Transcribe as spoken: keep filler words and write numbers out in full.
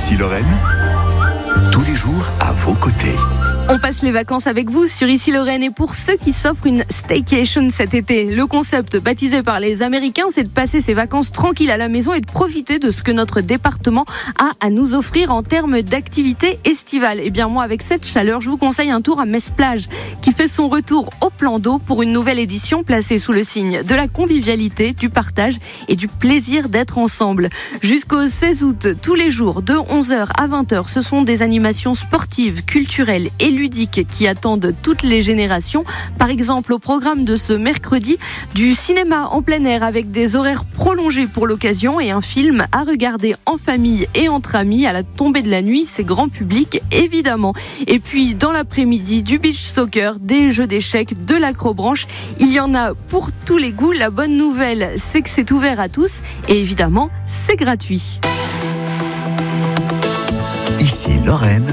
Ici Lorraine, tous les jours à vos côtés. On passe les vacances avec vous sur Ici Lorraine et pour ceux qui s'offrent une staycation cet été, le concept baptisé par les Américains, c'est de passer ses vacances tranquilles à la maison et de profiter de ce que notre département a à nous offrir en termes d'activités estivales. Et bien moi, avec cette chaleur, je vous conseille un tour à Metz-Plage qui fait son retour au plan d'eau pour une nouvelle édition placée sous le signe de la convivialité, du partage et du plaisir d'être ensemble. Jusqu'au seize août, tous les jours de onze heures à vingt heures, ce sont des animations sportives, culturelles et ludiques qui attendent toutes les générations. Par exemple, au programme de ce mercredi, du cinéma en plein air avec des horaires prolongés pour l'occasion et un film à regarder en famille et entre amis à la tombée de la nuit. C'est grand public, évidemment. Et puis, dans l'après-midi, du beach soccer, des jeux d'échecs, de l'acrobranche. Il y en a pour tous les goûts. La bonne nouvelle, c'est que c'est ouvert à tous et évidemment, c'est gratuit. Ici Lorraine.